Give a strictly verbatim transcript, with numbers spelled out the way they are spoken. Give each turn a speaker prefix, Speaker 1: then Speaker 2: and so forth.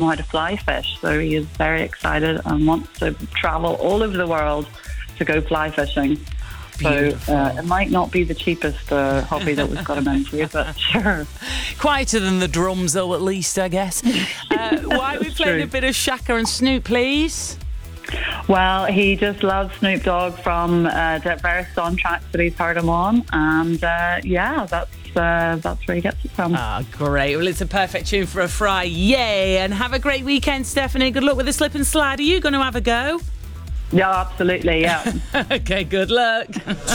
Speaker 1: know how to fly fish. So he is very excited and wants to travel all over the world to go fly fishing. Beautiful. So uh, it might not be the cheapest uh, hobby that we've got him into, but sure.
Speaker 2: Quieter than the drums, though, at least, I guess. Uh, why are we playing a bit of Shaka and Snoop, please?
Speaker 1: Well, he just loves Snoop Dogg from uh, the various soundtracks that he's heard him on, and uh, yeah, that's uh, that's where he gets it from.
Speaker 2: Ah, great. Well, it's a perfect tune for a fry. Yay! And have a great weekend, Stephanie. Good luck with the slip and slide. Are you going to have a go?
Speaker 1: Yeah, absolutely, yeah.
Speaker 2: Okay, good luck.